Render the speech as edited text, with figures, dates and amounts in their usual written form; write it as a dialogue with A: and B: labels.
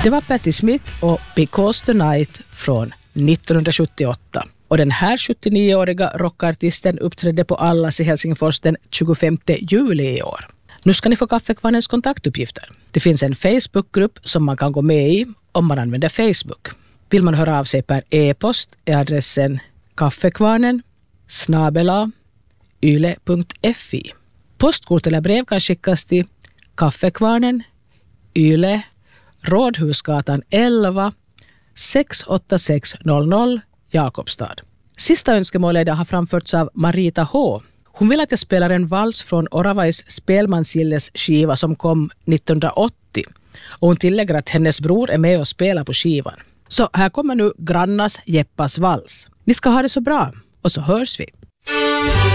A: Det var Patti Smith och Because Tonight från 1978. Och den här 79-åriga rockartisten uppträdde på Allas i Helsingfors den 25 juli i år. Nu ska ni få Kaffekvarnens kontaktuppgifter. Det finns en Facebookgrupp som man kan gå med i om man använder Facebook. Vill man höra av sig per e-post är adressen kaffekvarnen@yle.fi. Postkort eller brev kan skickas till Kaffekvarnen, Yle, Rådhusgatan 11, 68600, Jakobstad. Sista önskemålet idag har framförts av Marita H. Hon vill att jag spelar en vals från Oravais Spelmansgilles skiva som kom 1980. Och hon tillägger att hennes bror är med och spelar på skivan. Så här kommer nu Grannas Jeppas vals. Ni ska ha det så bra och så hörs vi.